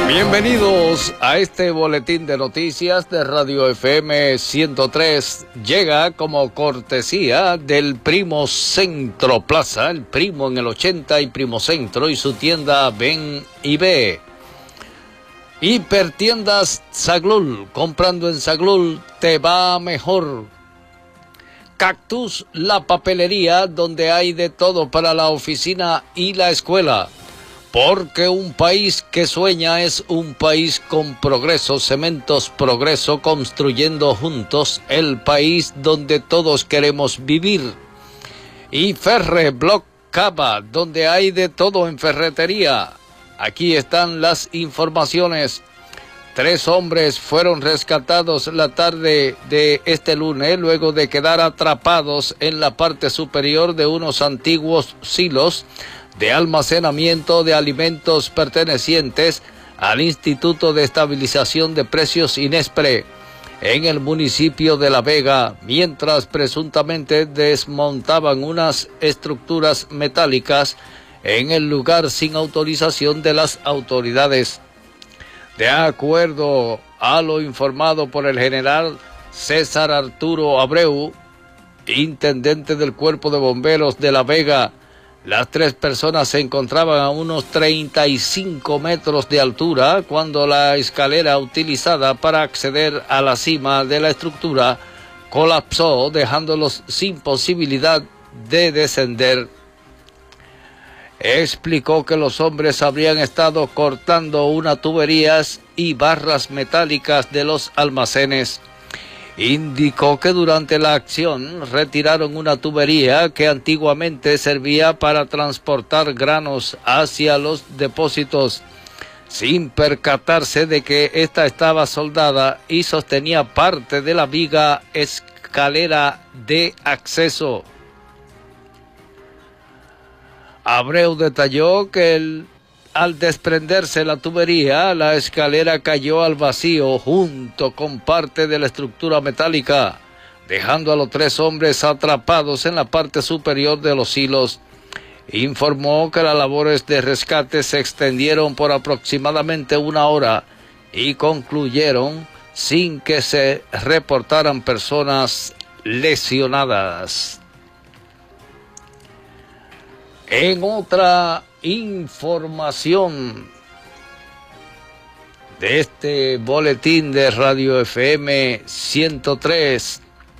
Bienvenidos a este boletín de noticias de Radio FM 103. Llega como cortesía del Primo Centro Plaza, el Primo en el 80 y Primo Centro y su tienda Ven y Ve. Hipertiendas Saglul, comprando en Saglul te va mejor. Cactus, la papelería donde hay de todo para la oficina y la escuela. Porque un país que sueña es un país con progreso. Cementos Progreso, construyendo juntos el país donde todos queremos vivir. Y Ferre Block Cava, donde hay de todo en ferretería. Aquí están las informaciones. 3 hombres fueron rescatados la tarde de este lunes luego de quedar atrapados en la parte superior de unos antiguos silos de almacenamiento de alimentos pertenecientes al Instituto de Estabilización de Precios INESPRE en el municipio de La Vega, mientras presuntamente desmontaban unas estructuras metálicas en el lugar sin autorización de las autoridades. De acuerdo a lo informado por el general César Arturo Abreu, intendente del Cuerpo de Bomberos de La Vega, las 3 personas se encontraban a unos 35 metros de altura cuando la escalera utilizada para acceder a la cima de la estructura colapsó, dejándolos sin posibilidad de descender. Explicó que los hombres habrían estado cortando unas tuberías y barras metálicas de los almacenes. Indicó que durante la acción retiraron una tubería que antiguamente servía para transportar granos hacia los depósitos, sin percatarse de que ésta estaba soldada y sostenía parte de la viga escalera de acceso. Abreu detalló que al desprenderse la tubería, la escalera cayó al vacío junto con parte de la estructura metálica, dejando a los 3 hombres atrapados en la parte superior de los hilos. Informó que las labores de rescate se extendieron por aproximadamente 1 hora y concluyeron sin que se reportaran personas lesionadas. En otra información de este boletín de Radio FM 103,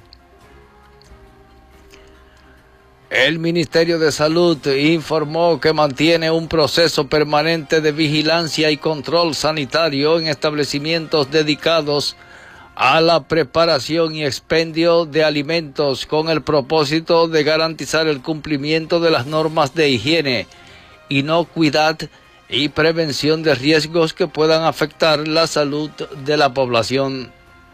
el Ministerio de Salud informó que mantiene un proceso permanente de vigilancia y control sanitario en establecimientos dedicados a la preparación y expendio de alimentos con el propósito de garantizar el cumplimiento de las normas de higiene, inocuidad y prevención de riesgos que puedan afectar la salud de la población.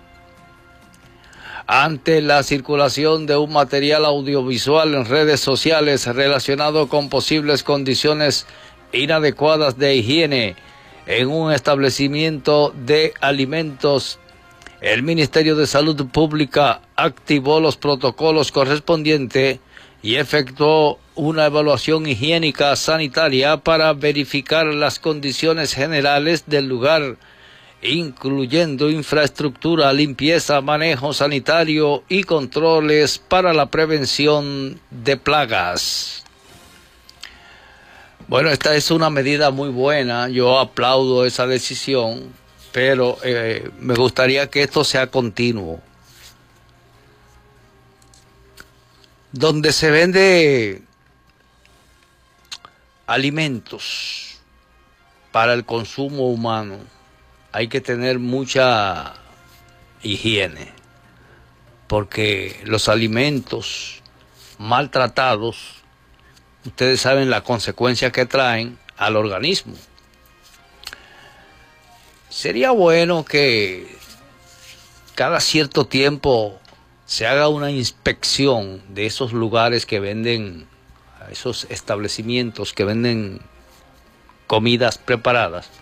Ante la circulación de un material audiovisual en redes sociales relacionado con posibles condiciones inadecuadas de higiene en un establecimiento de alimentos, el Ministerio de Salud Pública activó los protocolos correspondientes y efectuó una evaluación higiénica sanitaria para verificar las condiciones generales del lugar, incluyendo infraestructura, limpieza, manejo sanitario y controles para la prevención de plagas. Bueno, esta es una medida muy buena, yo aplaudo esa decisión, pero me gustaría que esto sea continuo. Donde se vende alimentos para el consumo humano, hay que tener mucha higiene, porque los alimentos maltratados, ustedes saben la consecuencia que traen al organismo. Sería bueno que cada cierto tiempo se haga una inspección de esos lugares que venden, esos establecimientos que venden comidas preparadas,